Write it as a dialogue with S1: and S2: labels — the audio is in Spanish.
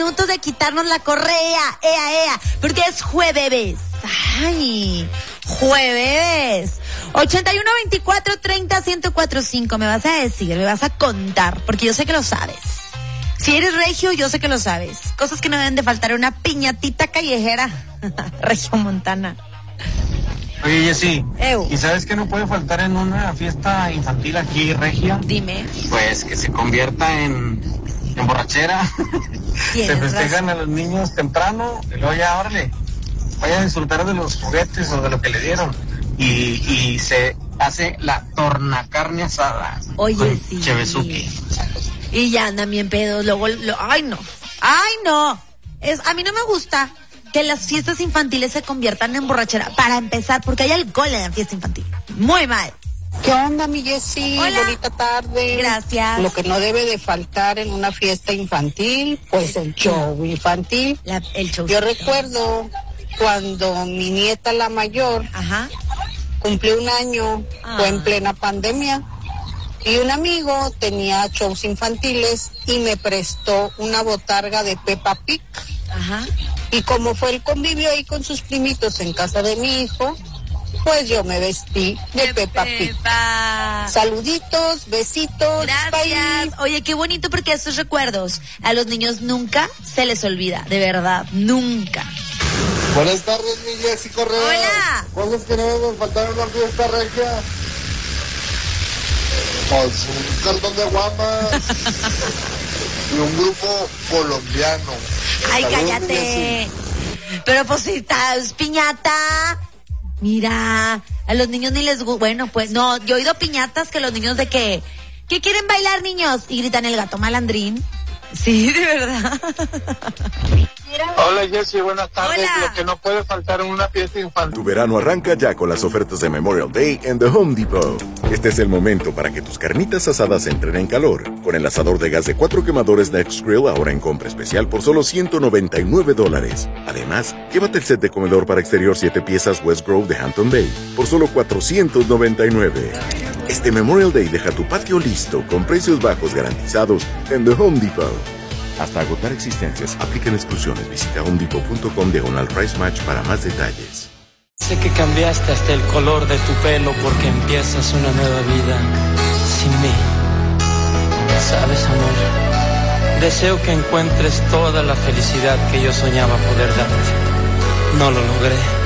S1: minutos de quitarnos la correa. ¡Ea! Porque es jueves. ¡Ay! Jueves. 81-24-30-1045. Me vas a decir, me vas a contar, porque yo sé que lo sabes. Si eres regio, yo sé que lo sabes. Cosas que no deben de faltar en una piñatita callejera. Regiomontana.
S2: Oye, Jessy,
S1: ¿y
S2: sabes qué no puede faltar en una fiesta infantil aquí, regia?
S1: Dime.
S2: Pues que se convierta en borrachera. Se festejan a los niños temprano y luego ya, órale, vayan a disfrutar de los juguetes o de lo que le dieron. Y se hace la tornacarne asada.
S1: Oye, sí.
S2: Chevezuki.
S1: Y ya andan bien pedos, luego, ¡ay no! A mí no me gusta que las fiestas infantiles se conviertan en borrachera, para empezar, porque hay alcohol en la fiesta infantil. Muy mal.
S3: ¿Qué onda, mi Jessy?
S1: Hola.
S3: Bonita tarde.
S1: Gracias.
S3: Lo que no debe de faltar en una fiesta infantil, pues el show infantil.
S1: El show.
S3: Yo recuerdo cuando mi nieta, la mayor, cumplió 1 año, fue en plena pandemia, y un amigo tenía shows infantiles y me prestó una botarga de Peppa Pig. Y como fue el convivio ahí con sus primitos en casa de mi hijo, pues yo me vestí de Peppa Pig. Saluditos, besitos.
S1: Gracias.
S3: Bye.
S1: Oye, qué bonito, porque estos recuerdos a los niños nunca se les olvida, de verdad, nunca.
S4: Buenas tardes, mi Jessy Correa.
S1: Hola.
S4: Cosas que no deben faltar en una fiesta regia. Pues un cartón de guamas y un grupo colombiano.
S1: Ay,
S4: Saludos,
S1: cállate. Pero pues si estás piñata. Mira, a los niños ni les gusta. Bueno, pues no, yo he oído piñatas que los niños de que quieren bailar, niños, y gritan el gato malandrín. Sí, de verdad.
S4: Hola, Jessy, buenas tardes.
S1: Hola.
S4: Lo que no puede faltar en una fiesta infantil.
S5: Tu verano arranca ya con las ofertas de Memorial Day en The Home Depot. Este es el momento para que tus carnitas asadas entren en calor. Con el asador de gas de 4 quemadores Next Grill ahora en compra especial por solo $199. Además, llévate el set de comedor para exterior 7 piezas West Grove de Hampton Bay por solo $499. Este Memorial Day deja tu patio listo con precios bajos garantizados en The Home Depot. Hasta agotar existencias, aplican exclusiones. Visita homedepot.com/price match para más detalles.
S6: Sé que cambiaste hasta el color de tu pelo porque empiezas una nueva vida sin mí. ¿Sabes, amor? Deseo que encuentres toda la felicidad que yo soñaba poder darte. No lo logré.